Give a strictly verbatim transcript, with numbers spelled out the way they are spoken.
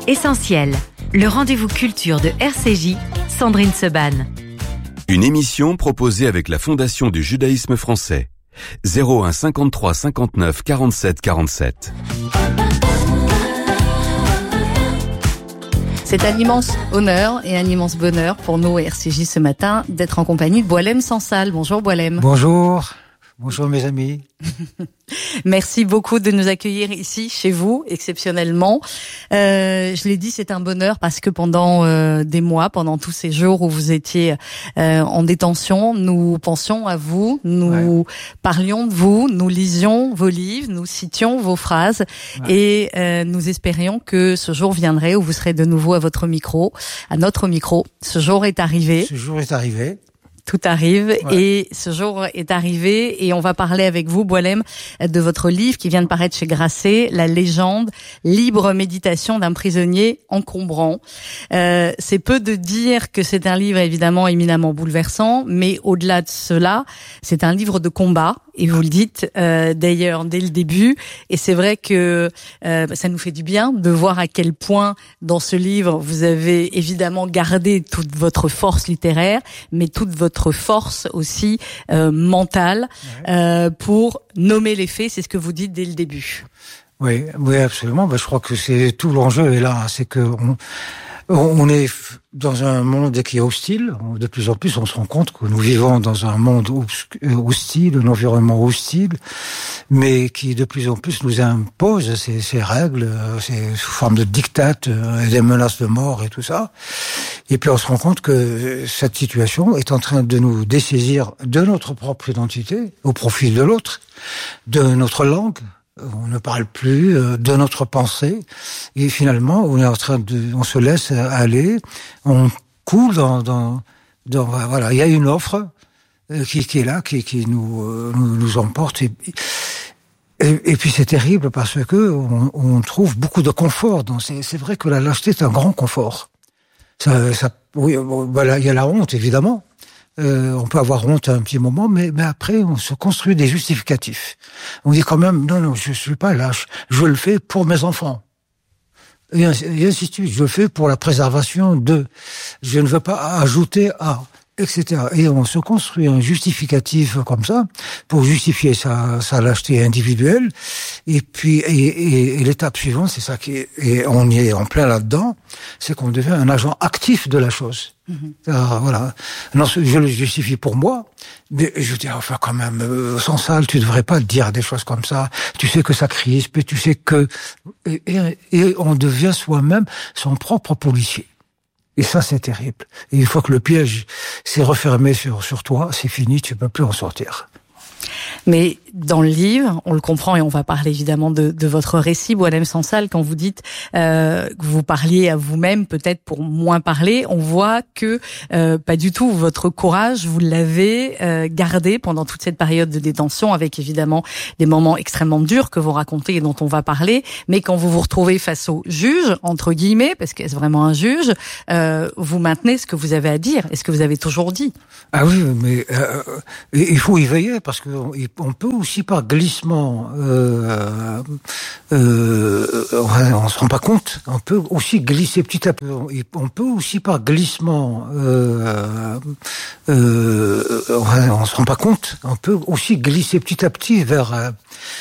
Essentiel, le rendez-vous culture de R C J, Sandrine Seban. Une émission proposée avec la Fondation du judaïsme français. zéro un cinquante-trois cinquante-neuf quarante-sept quarante-sept. C'est un immense honneur et un immense bonheur pour nous, R C J, ce matin, d'être en compagnie de Boualem Sansal. Bonjour Boualem. Bonjour. Bonjour mes amis. Merci beaucoup de nous accueillir ici, chez vous, exceptionnellement. Euh, je l'ai dit, c'est un bonheur parce que pendant euh, des mois, pendant tous ces jours où vous étiez euh, en détention, nous pensions à vous, nous ouais. parlions de vous, nous lisions vos livres, nous citions vos phrases ouais. et euh, nous espérions que ce jour viendrait où vous serez de nouveau à votre micro, à notre micro. Ce jour est arrivé. Ce jour est arrivé. Tout arrive ouais. et ce jour est arrivé et on va parler avec vous, Boualem, de votre livre qui vient de paraître chez Grasset, La légende, libre méditation d'un prisonnier encombrant. Euh, c'est peu de dire que c'est un livre évidemment éminemment bouleversant, mais au-delà de cela, c'est un livre de combat. Et vous le dites euh, d'ailleurs dès le début, et c'est vrai que euh, ça nous fait du bien de voir à quel point dans ce livre vous avez évidemment gardé toute votre force littéraire, mais toute votre force aussi euh, mentale ouais. euh, pour nommer les faits. C'est ce que vous dites dès le début. Oui, oui, absolument. Ben, je crois que c'est tout l'enjeu est là, c'est que on, on est dans un monde qui est hostile. De plus en plus, on se rend compte que nous vivons dans un monde hostile, un environnement hostile, mais qui de plus en plus nous impose ces, ces règles, ces sous forme de diktats, des menaces de mort et tout ça. Et puis on se rend compte que cette situation est en train de nous dessaisir de notre propre identité au profit de l'autre, de notre langue. On ne parle plus de notre pensée et finalement on est en train de, on se laisse aller, on coule dans, dans, dans voilà, il y a une offre qui, qui est là, qui, qui nous, nous, nous emporte et, et, et puis c'est terrible parce que on, on trouve beaucoup de confort. Donc c'est, c'est vrai que la lâcheté est un grand confort. Ça, ça, oui, voilà, il y a la honte évidemment. Euh, on peut avoir honte à un petit moment, mais, mais après, on se construit des justificatifs. On dit quand même, non, non, je suis pas lâche. Je le fais pour mes enfants. Et ainsi, et ainsi de suite. Je le fais pour la préservation de. Je ne veux pas ajouter à, et cetera. Et on se construit un justificatif comme ça pour justifier sa, sa lâcheté individuelle. Et puis, et, et, et l'étape suivante, c'est ça qui est, et on y est en plein là-dedans, c'est qu'on devient un agent actif de la chose. Mmh. Alors, voilà. Non, je le justifie pour moi, mais je dis, enfin, quand même, euh, Sansal, tu devrais pas dire des choses comme ça. Tu sais que ça crispe, et tu sais que, et, et, et on devient soi-même son propre policier. Et ça, c'est terrible. Et une fois que le piège s'est refermé sur, sur toi, c'est fini, tu peux plus en sortir. Mais dans le livre, on le comprend et on va parler évidemment de, de votre récit, Boualem Sansal, quand vous dites euh, que vous parliez à vous-même, peut-être pour moins parler, on voit que euh, pas du tout votre courage, vous l'avez euh, gardé pendant toute cette période de détention, avec évidemment des moments extrêmement durs que vous racontez et dont on va parler, mais quand vous vous retrouvez face au juge, entre guillemets, parce qu'est-ce vraiment un juge, euh, vous maintenez ce que vous avez à dire et ce que vous avez toujours dit. Ah oui, mais euh, il faut y veiller parce que on peut aussi par glissement, euh, euh, on se rend pas compte, on peut aussi glisser petit à petit, on peut aussi par glissement, euh, euh, on se rend pas compte, on peut aussi glisser petit à petit vers